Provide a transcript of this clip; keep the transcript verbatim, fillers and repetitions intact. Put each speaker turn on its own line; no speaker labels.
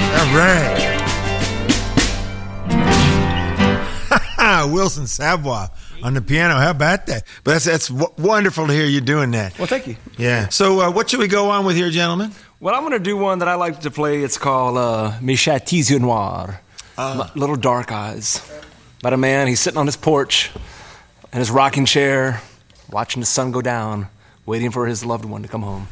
All right. Wilson Savoy on the piano. How about that? But that's that's w- wonderful to hear you doing that.
Well, thank you.
Yeah. So uh, what should we go on with here, gentlemen?
Well, I'm going to do one that I like to play. It's called uh, Mes Chats Yeux Noirs, uh. Little Dark Eyes. About a man, he's sitting on his porch in his rocking chair, watching the sun go down, waiting for his loved one to come home.